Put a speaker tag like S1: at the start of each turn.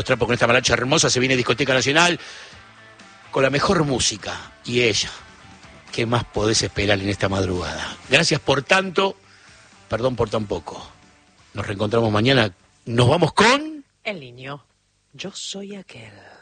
S1: Trapo con esta maracha hermosa, se viene Discoteca Nacional con la mejor música y ella. ¿Qué más podés esperar en esta madrugada? Gracias por tanto, perdón por tan poco. Nos reencontramos mañana. Nos vamos con...
S2: El niño. Yo soy aquel.